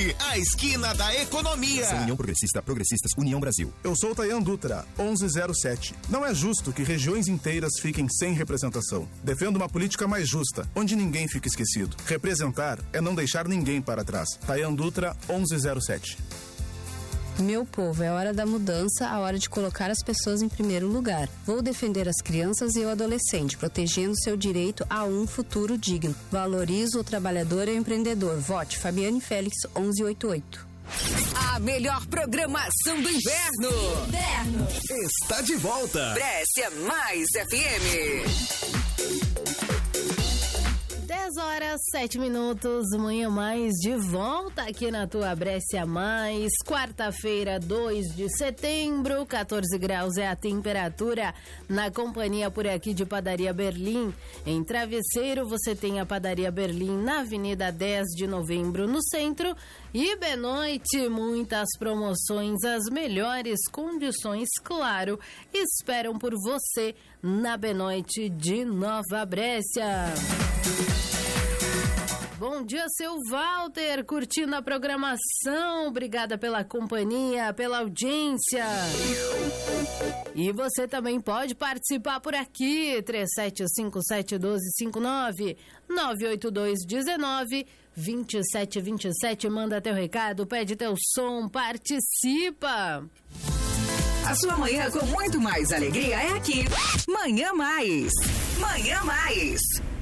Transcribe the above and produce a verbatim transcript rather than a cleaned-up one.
Forte, a esquina da economia. União Progressista, Progressistas, União Brasil. Eu sou Tayan Dutra, onze zero sete. Não é justo que regiões inteiras fiquem sem representação. Defendo uma política mais justa, onde ninguém fica esquecido. Representar é não deixar ninguém para trás. Tayan Dutra, onze zero sete. Meu povo, é hora da mudança, a hora de colocar as pessoas em primeiro lugar. Vou defender as crianças e o adolescente, protegendo seu direito a um futuro digno. Valorizo o trabalhador e o empreendedor. Vote Fabiane Félix, onze oitenta e oito. A melhor programação do inverno. Inverno está de volta. Brescia Mais F M. dez horas, sete minutos, Manhã Mais de volta aqui na tua Brescia Mais. Quarta-feira, dois de setembro, catorze graus é a temperatura. Na companhia por aqui de Padaria Berlim. Em Travesseiro você tem a Padaria Berlim na Avenida dez de novembro no centro. E Benoite, muitas promoções, as melhores condições, claro, esperam por você na Benoite de Nova Brescia. Bom dia, seu Walter, curtindo a programação, obrigada pela companhia, pela audiência. E você também pode participar por aqui, três sete cinco sete um dois cinco nove, nove oito dois um nove, dois sete dois sete, manda teu recado, pede teu som, participa. A sua manhã com muito mais alegria é aqui. Manhã Mais. Manhã Mais.